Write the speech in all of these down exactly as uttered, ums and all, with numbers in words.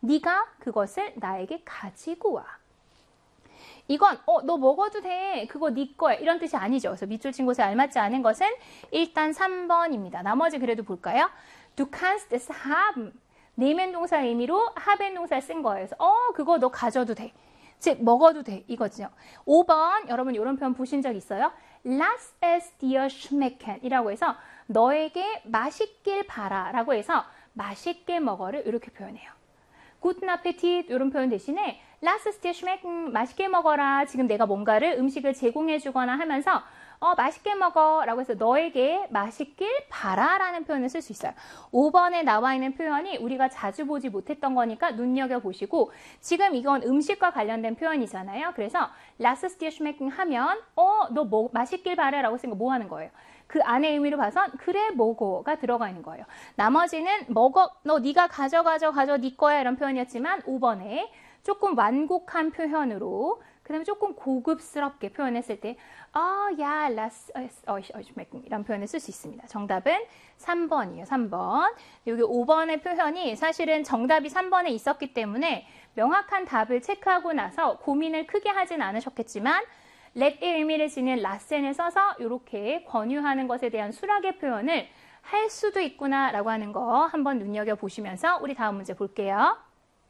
네가 그것을 나에게 가지고 와. 이건 어, 너 먹어도 돼. 그거 네 거야. 이런 뜻이 아니죠. 그래서 밑줄 친 곳에 알맞지 않은 것은 일단 삼 번입니다. 나머지 그래도 볼까요? Du kannst es haben. 내면 동사 의미로 haben 동사를 쓴 거예요. 그래서 어, 그거 너 가져도 돼. 즉 먹어도 돼. 이거죠. 오 번 여러분 이런 표현 보신 적 있어요? Lass es dir schmecken 이라고 해서 너에게 맛있길 바라 라고 해서 맛있게 먹어를 이렇게 표현해요. Guten Appetit 이런 표현 대신에 Lass es dir schmecken 맛있게 먹어라. 지금 내가 뭔가를 음식을 제공해 주거나 하면서 어 맛있게 먹어 라고 해서 너에게 맛있길 바라 라는 표현을 쓸 수 있어요. 오 번에 나와 있는 표현이 우리가 자주 보지 못했던 거니까 눈여겨보시고 지금 이건 음식과 관련된 표현이잖아요. 그래서 Lass es dir schmecken 하면 어 너 뭐 맛있길 바라 라고 쓰니까 뭐 하는 거예요? 그 안의 의미로 봐선 그래 먹어가 들어가 있는 거예요. 나머지는 먹어 너 네가 가져가져 가져 네 거야 이런 표현이었지만 오 번에 조금 완곡한 표현으로 그 다음에 조금 고급스럽게 표현했을 때 어, 야, 라스, 어, 어, 이런 표현을 쓸 수 있습니다. 정답은 삼 번이에요. 삼 번. 여기 오 번의 표현이 사실은 정답이 삼 번에 있었기 때문에 명확한 답을 체크하고 나서 고민을 크게 하진 않으셨겠지만 let의 의미를 지닌 라센을 써서 이렇게 권유하는 것에 대한 수락의 표현을 할 수도 있구나 라고 하는 거 한번 눈여겨보시면서 우리 다음 문제 볼게요.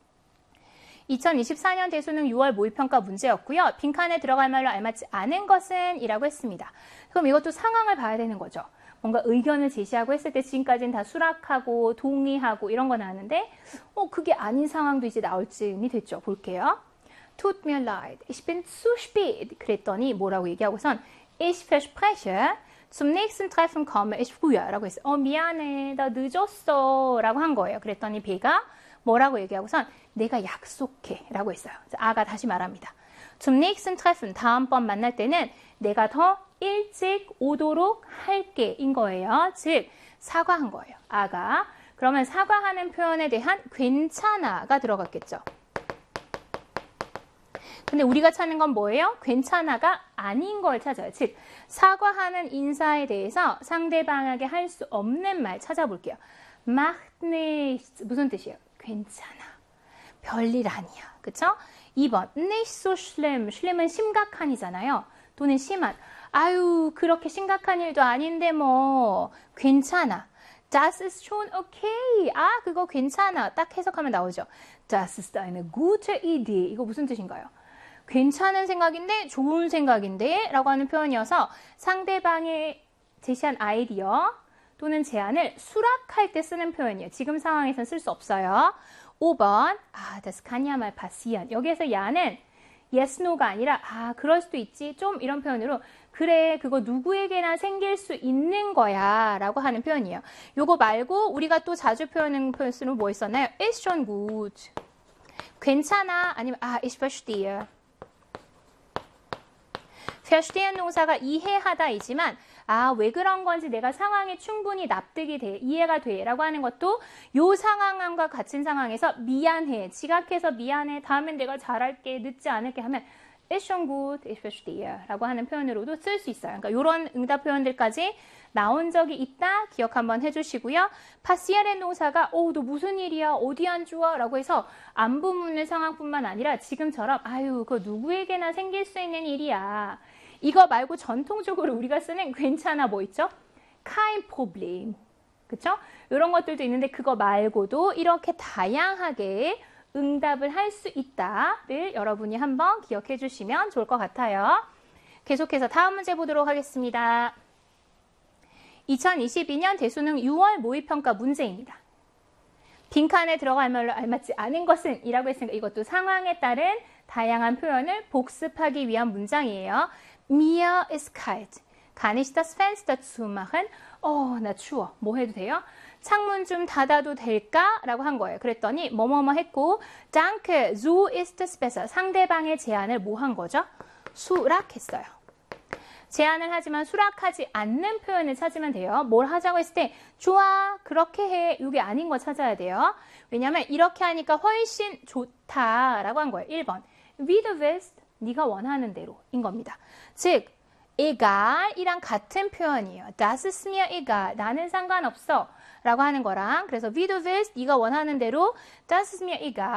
이천이십사 년 대수능 유월 모의평가 문제였고요. 빈칸에 들어갈 말로 알맞지 않은 것은 이라고 했습니다. 그럼 이것도 상황을 봐야 되는 거죠. 뭔가 의견을 제시하고 했을 때 지금까지는 다 수락하고 동의하고 이런 거 나왔는데 어 그게 아닌 상황도 이제 나올 즈음이 됐죠. 볼게요. Tut mir leid, ich bin zu spät. 그랬더니 뭐라고 얘기하고선 Ich verspreche, zum nächsten Treffen komme ich früher. 라고 했어요. 어 미안해, 나 늦었어. 라고 한 거예요. 그랬더니 배가 뭐라고 얘기하고선 내가 약속해 라고 했어요. 아가 다시 말합니다. Zum nächsten Treffen, 다음번 만날 때는 내가 더 일찍 오도록 할게 인 거예요. 즉 사과한 거예요. 아가. 그러면 사과하는 표현에 대한 괜찮아가 들어갔겠죠. 근데 우리가 찾는 건 뭐예요? 괜찮아가 아닌 걸 찾아요. 즉 사과하는 인사에 대해서 상대방에게 할 수 없는 말 찾아볼게요. Macht nichts. 무슨 뜻이에요? 괜찮아. 별일 아니야. 그쵸? 이 번. Nicht so schlimm. schlimm은 심각한이잖아요. 또는 심한. 아유, 그렇게 심각한 일도 아닌데 뭐. 괜찮아. Das ist schon okay. 아, 그거 괜찮아. 딱 해석하면 나오죠. Das ist eine gute Idee. 이거 무슨 뜻인가요? 괜찮은 생각인데 좋은 생각인데 라고 하는 표현이어서 상대방이 제시한 아이디어 또는 제안을 수락할 때 쓰는 표현이에요. 지금 상황에서는 쓸 수 없어요. 오 번. 아, das kann ja mal passieren. 여기에서 야는 yes, no가 아니라 아, 그럴 수도 있지. 좀 이런 표현으로 그래, 그거 누구에게나 생길 수 있는 거야 라고 하는 표현이에요. 요거 말고 우리가 또 자주 표현하는 표현으로 뭐 있었나요? Ist schon gut. 괜찮아. 아니면 아, ich verstehe. verstehen 동사가 이해하다이지만 아, 왜 그런 건지 내가 상황에 충분히 납득이 돼, 이해가 돼 라고 하는 것도 요 상황과 같은 상황에서 미안해, 지각해서 미안해, 다음엔 내가 잘할게, 늦지 않을게 하면 ist schon gut, ich verstehe 라고 하는 표현으로도 쓸 수 있어요. 그러니까 이런 응답 표현들까지 나온 적이 있다 기억 한번 해주시고요. passieren 동사가 오, 너 무슨 일이야? 어디 안 좋아? 라고 해서 안부 묻는 상황뿐만 아니라 지금처럼 아유, 그거 누구에게나 생길 수 있는 일이야. 이거 말고 전통적으로 우리가 쓰는 괜찮아 뭐 있죠? kein Problem. 그쵸? 이런 것들도 있는데 그거 말고도 이렇게 다양하게 응답을 할 수 있다를 여러분이 한번 기억해 주시면 좋을 것 같아요. 계속해서 다음 문제 보도록 하겠습니다. 이천이십이 년 대수능 유월 모의평가 문제입니다. 빈칸에 들어갈 말로 알맞지 않은 것은 이라고 했으니까 이것도 상황에 따른 다양한 표현을 복습하기 위한 문장이에요. Mir ist kalt. Kann ich das Fenster zumachen? 어, 나 추워. 뭐 해도 돼요? 창문 좀 닫아도 될까? 라고 한 거예요. 그랬더니 뭐뭐뭐 했고 Danke, so ist es besser. 상대방의 제안을 뭐 한 거죠? 수락했어요. 제안을 하지만 수락하지 않는 표현을 찾으면 돼요. 뭘 하자고 했을 때 좋아, 그렇게 해. 이게 아닌 거 찾아야 돼요. 왜냐하면 이렇게 하니까 훨씬 좋다라고 한 거예요. 일 번. Wie du willst. 네가 원하는 대로인 겁니다. 즉, egal이랑 같은 표현이에요. Das ist mir egal. 나는 상관없어. 라고 하는 거랑 그래서 wie du willst, 네가 원하는 대로 das ist mir egal.